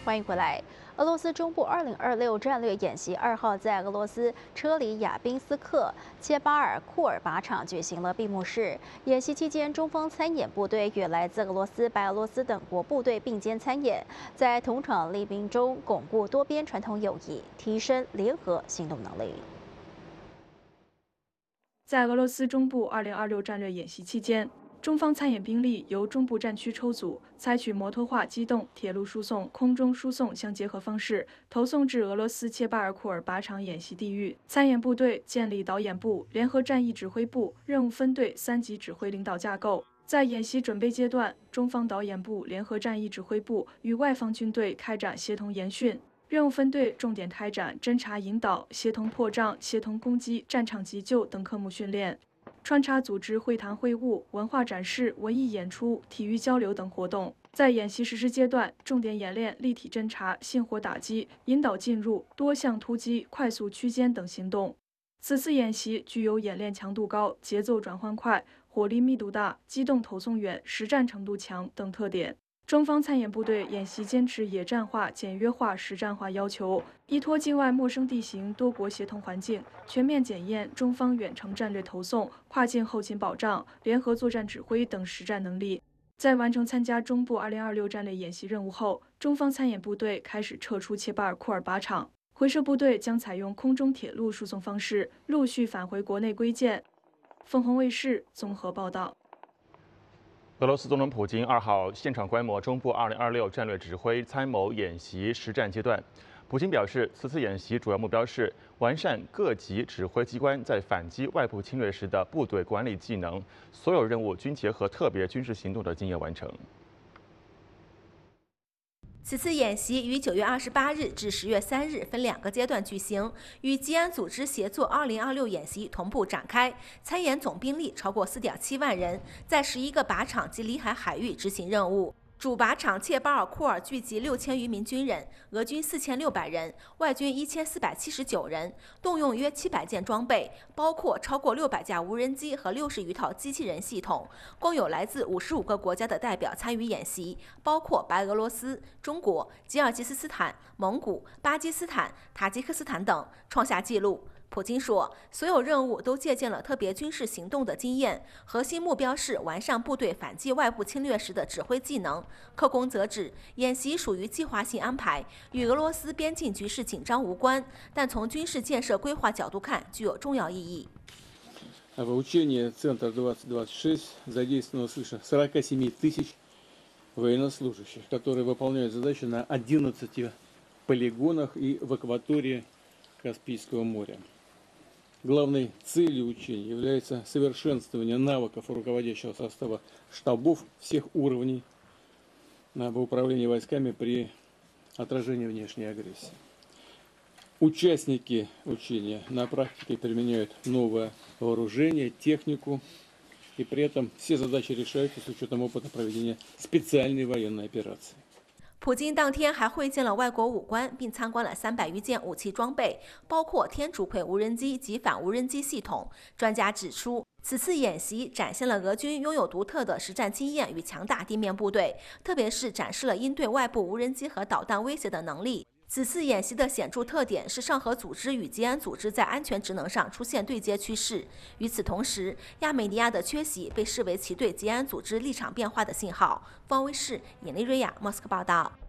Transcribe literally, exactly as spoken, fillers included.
欢迎回来。俄罗斯中部二零二六战略演习二号在俄罗斯车里亚宾斯克切巴尔库尔靶场举行了闭幕式。演习期间，中方参演部队与来自俄罗斯、白俄罗斯等国部队并肩参演，在同场利兵中巩固多边传统友谊，提升联合行动能力。 在俄罗斯中部二零二六战略演习期间，中方参演兵力由中部战区抽组，采取摩托化机动、铁路输送、空中输送相结合方式，投送至俄罗斯切巴尔库尔靶场演习地域。参演部队建立导演部、联合战役指挥部、任务分队三级指挥领导架构。在演习准备阶段，中方导演部、联合战役指挥部与外方军队开展协同研训。任务分队重点开展侦察引导、协同破障、协同攻击、战场急救等科目训练，穿插组织会谈会晤、文化展示、文艺演出、体育交流等活动。在演习实施阶段，重点演练立体侦察、信火打击、引导进入、多项突击、快速区间等行动。此次演习具有演练强度高、节奏转换快、火力密度大、机动投送远、实战程度强等特点。中方参演部队演习坚持野战化、简约化、实战化要求，依托境外陌生地形、多国协同环境，全面检验中方远程战略投送、跨境后勤保障、联合作战指挥等实战能力。在完成参加中部二零二六战略演习任务后，中方参演部队开始撤出切巴尔库尔靶场，回收部队将采用空中铁路输送方式，陆续返回国内归建。凤凰卫视综合报道。 俄罗斯总统普京二号现场观摩中部二零二六战略指挥参谋演习实战阶段。普京表示，此次演习主要目标是完善各级指挥机关在反击外部侵略时的部队管理技能，所有任务均结合特别军事行动的经验完成。 此次演习于九月二十八日至十月三日分两个阶段举行，与吉安组织协作二零二六演习同步展开。参演总兵力超过四点七万人，在十一个靶场及里海海域执行任务。主靶场切巴尔库尔聚集六千余名军人，俄军四千六百人，外军一千四百七十九人，动用约七百件装备，包括超过六百架无人机和六十余套机器人系统。共有来自五十五个国家的代表参与演习，包括白俄罗斯、中国、吉尔吉斯斯坦、蒙古、巴基斯坦、塔吉克斯坦等，创下纪录。普京说，所有任务都借鉴了特别军事行动的经验，核心目标是完善部队反击外部侵略时的指挥技能。克宫则指，演习属于计划性安排，与俄罗斯边境局势紧张无关，但从军事建设规划角度看，具有重要意义。 В учении Центр двадцать двадцать шесть задействовано свыше сорока семи тысяч военнослужащих, которые выполняют задачи на одиннадцати полигонах и в акватории Каспийского моря. Главной целью учений является совершенствование навыков руководящего состава штабов всех уровней в управлении войсками при отражении внешней агрессии. Участники учения на практике применяют новое вооружение, технику, и при этом все задачи решаются с учетом опыта проведения специальной военной операции. 普京当天还会见了外国武官，并参观了三百余件武器装备，包括天竺葵无人机及反无人机系统。专家指出，此次演习展现了俄军拥有独特的实战经验与强大地面部队，特别是展示了应对外部无人机和导弹威胁的能力。此次演习的显著特点是上合组织与吉安组织在安全职能上出现对接趋势。与此同时，亚美尼亚的缺席被视为其对吉安组织立场变化的信号。方卫视尹丽瑞亚莫斯科报道。